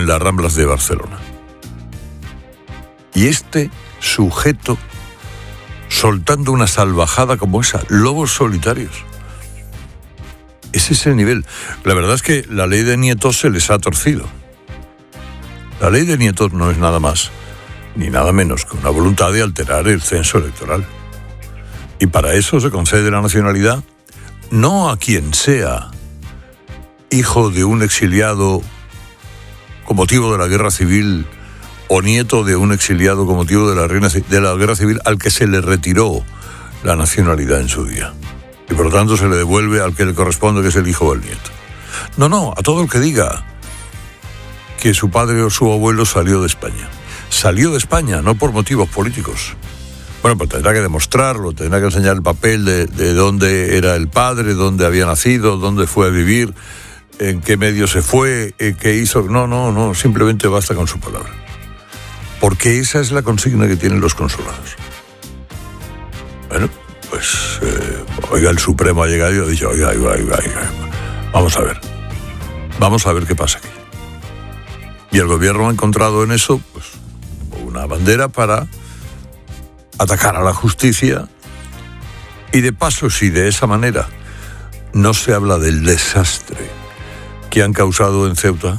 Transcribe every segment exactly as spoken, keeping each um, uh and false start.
en las Ramblas de Barcelona. Y este sujeto soltando una salvajada como esa, lobos solitarios. Ese es el nivel. La verdad es que la ley de nietos se les ha torcido. La ley de nietos no es nada más ni nada menos que una voluntad de alterar el censo electoral. Y para eso se concede la nacionalidad no a quien sea hijo de un exiliado con motivo de la guerra civil o nieto de un exiliado con motivo de la, reina, de la guerra civil al que se le retiró la nacionalidad en su día. Y por lo tanto se le devuelve al que le corresponde, que es el hijo o el nieto. No, no, a todo el que diga que su padre o su abuelo salió de España. Salió de España, no por motivos políticos. Bueno, pues tendrá que demostrarlo, tendrá que enseñar el papel de, de dónde era el padre, dónde había nacido, dónde fue a vivir, en qué medio se fue, en qué hizo. No, no, no, simplemente basta con su palabra. Porque esa es la consigna que tienen los consulados. Bueno, pues, eh, oiga, el Supremo ha llegado y ha dicho, oiga, oiga, oiga, oiga, vamos a ver, vamos a ver qué pasa aquí. Y el gobierno ha encontrado en eso, pues, una bandera para atacar a la justicia. Y de paso, si de esa manera no se habla del desastre que han causado en Ceuta,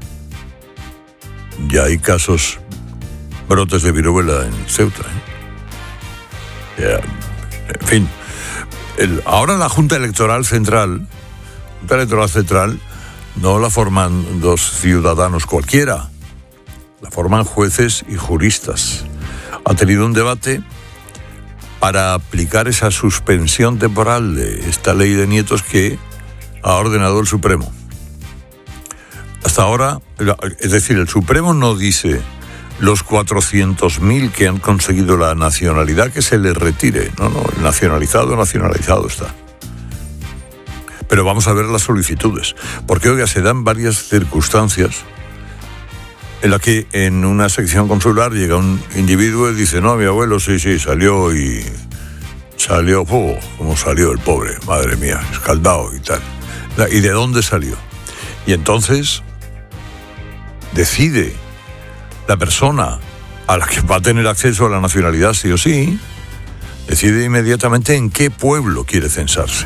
ya hay casos, brotes de viruela en Ceuta, ¿eh? Ya, en fin, el, ahora la Junta Electoral Central, la Junta Electoral Central no la forman dos ciudadanos cualquiera, la forman jueces y juristas. Ha tenido un debate para aplicar esa suspensión temporal de esta ley de nietos que ha ordenado el Supremo. Hasta ahora, es decir, el Supremo no dice los cuatrocientos mil que han conseguido la nacionalidad que se les retire. No, no, el nacionalizado, nacionalizado está. Pero vamos a ver las solicitudes. Porque, oiga, se dan varias circunstancias en la que en una sección consular llega un individuo y dice, no, mi abuelo sí, sí, salió y salió, oh, cómo salió el pobre, madre mía, escaldado y tal. ¿Y de dónde salió? Y entonces decide la persona a la que va a tener acceso a la nacionalidad sí o sí, decide inmediatamente en qué pueblo quiere censarse.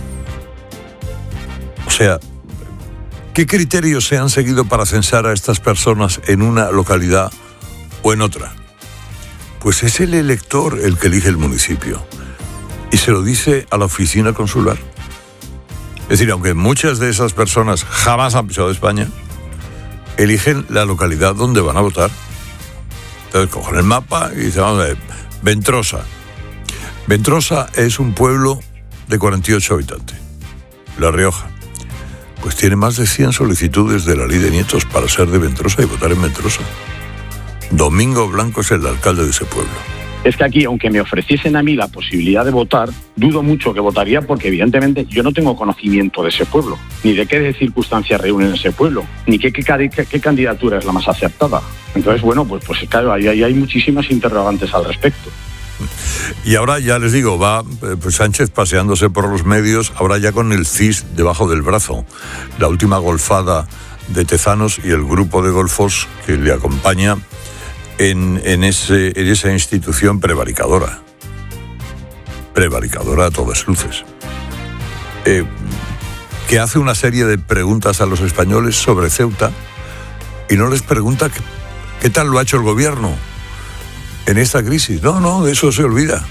O sea, ¿qué criterios se han seguido para censar a estas personas en una localidad o en otra? Pues es el elector el que elige el municipio y se lo dice a la oficina consular. Es decir, aunque muchas de esas personas jamás han pisado España, eligen la localidad donde van a votar. Entonces cogen el mapa y dicen, vamos a ver, Ventrosa. Ventrosa es un pueblo de cuarenta y ocho habitantes, La Rioja. Pues tiene más de cien solicitudes de la ley de nietos para ser de Ventrosa y votar en Ventrosa. Domingo Blanco es el alcalde de ese pueblo. Es que aquí, aunque me ofreciesen a mí la posibilidad de votar, dudo mucho que votaría porque evidentemente yo no tengo conocimiento de ese pueblo, ni de qué circunstancias reúnen ese pueblo, ni qué, qué, qué, qué candidatura es la más acertada. Entonces, bueno, pues, pues claro, ahí, ahí hay muchísimas interrogantes al respecto. Y ahora ya les digo, va pues Sánchez paseándose por los medios, ahora ya con el C I S debajo del brazo. La última golfada de Tezanos y el grupo de golfos que le acompaña en, en, ese, en esa institución prevaricadora. Prevaricadora a todas luces. Eh, que hace una serie de preguntas a los españoles sobre Ceuta y no les pregunta qué, qué tal lo ha hecho el gobierno en esta crisis. No, no, de eso se olvida.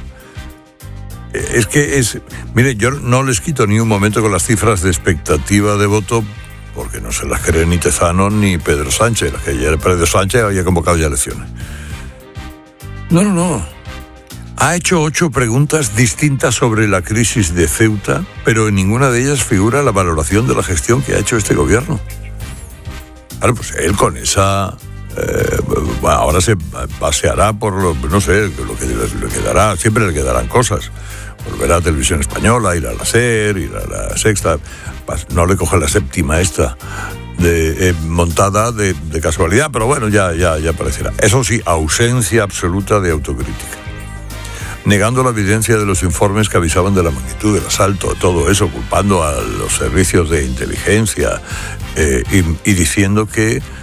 Es que es... Mire, yo no les quito ni un momento con las cifras de expectativa de voto, porque no se las cree ni Tezano ni Pedro Sánchez, que ya Pedro Sánchez había convocado ya elecciones. No, no, no. Ha hecho ocho preguntas distintas sobre la crisis de Ceuta, pero en ninguna de ellas figura la valoración de la gestión que ha hecho este gobierno. Claro, pues él con esa... Eh, bueno, ahora se paseará por lo, no sé, lo que le quedará, siempre le quedarán cosas. Volverá a Televisión Española, ir a la SER, ir a la Sexta, no le coge la séptima esta de, eh, montada de, de casualidad, pero bueno, ya, ya, ya aparecerá. Eso sí, ausencia absoluta de autocrítica. Negando la evidencia de los informes que avisaban de la magnitud del asalto, todo eso, culpando a los servicios de inteligencia eh, y, y diciendo que